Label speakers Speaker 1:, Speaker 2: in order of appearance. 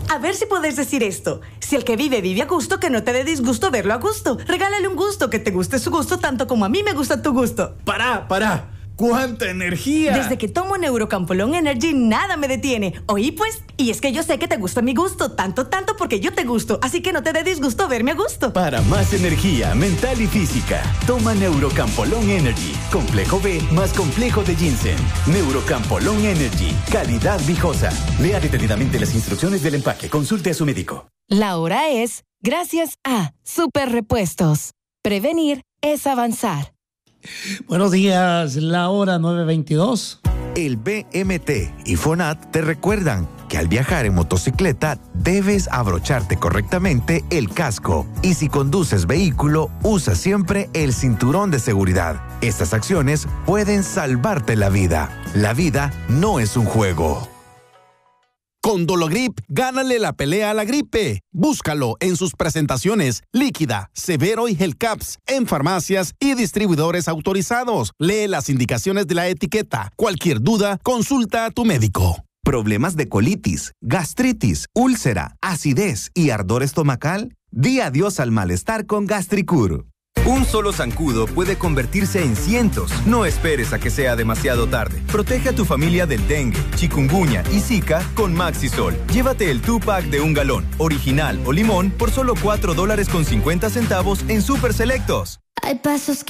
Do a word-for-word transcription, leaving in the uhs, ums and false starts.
Speaker 1: A ver si puedes decir esto. Si el que vive vive a gusto, que no te dé disgusto verlo a gusto. Regálale un gusto, que te guste su gusto tanto como a mí me gusta tu gusto.
Speaker 2: ¡Pará, pará! ¡Cuánta energía!
Speaker 1: Desde que tomo Neurocampolón Energy, nada me detiene. ¿Oí pues? Y es que yo sé que te gusta mi gusto, tanto, tanto porque yo te gusto. Así que no te dé disgusto verme a gusto.
Speaker 3: Para más energía mental y física, toma Neurocampolón Energy. Complejo B más complejo de ginseng. Neurocampolón Energy. Calidad viejosa. Lea detenidamente las instrucciones del empaque. Consulte a su médico.
Speaker 4: La hora es gracias a Super Repuestos. Prevenir es avanzar.
Speaker 5: Buenos días, la hora nueve veintidós.
Speaker 6: El B M T y FONAT te recuerdan que al viajar en motocicleta debes abrocharte correctamente el casco y si conduces vehículo, usa siempre el cinturón de seguridad. Estas acciones pueden salvarte la vida. La vida no es un juego.
Speaker 7: Con Dologrip, gánale la pelea a la gripe. Búscalo en sus presentaciones Líquida, Severo y Gelcaps en farmacias y distribuidores autorizados. Lee las indicaciones de la etiqueta. Cualquier duda, consulta a tu médico.
Speaker 6: ¿Problemas de colitis, gastritis, úlcera, acidez y ardor estomacal? Di adiós al malestar con Gastricur.
Speaker 8: Un solo zancudo puede convertirse en cientos. No esperes a que sea demasiado tarde. Protege a tu familia del dengue, chikungunya y zika con Maxisol. Llévate el two-pack de un galón, original o limón, por solo cuatro dólares con cincuenta centavos en Super Selectos.
Speaker 9: Hay pasos que